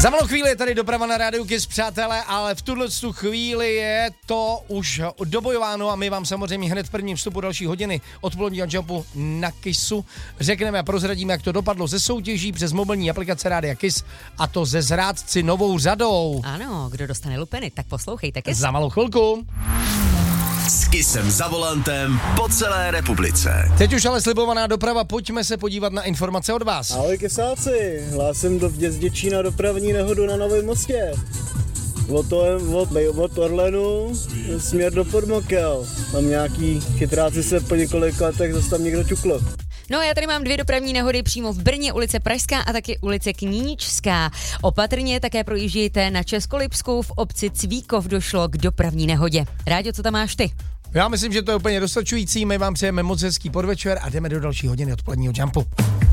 Za malou chvíli je tady doprava na rádiu Kiss, přátelé, ale v tuhle chvíli je to už dobojováno a my vám samozřejmě hned v prvním vstupu další hodiny odpoledního jumpu na Kissu řekneme a prozradíme, jak to dopadlo ze soutěží přes mobilní aplikace Rádia Kiss, a to ze zrádci novou řadou. Ano, kdo dostane lupeny, tak poslouchejte Kiss. Za malou chvilku. S Kissem za volantem po celé republice. Teď už ale slibovaná doprava, pojďme se podívat na informace od vás. Ahoj Kisáci, hlásím do Děčína dopravní nehodu na Novém mostě. Od Orlenu směr do Podmokel. Tam nějaký chytráci se po několika letech zase tam někdo čuklo. No já tady mám 2 dopravní nehody přímo v Brně, ulice Pražská a taky ulice Kníčská. Opatrně také projíždějte na Českolipskou, v obci Cvíkov došlo k dopravní nehodě. Ráďo, co tam máš ty? Já myslím, že to je úplně dostačující, my vám přejeme moc hezký podvečer a jdeme do další hodiny odpoledního jumpu.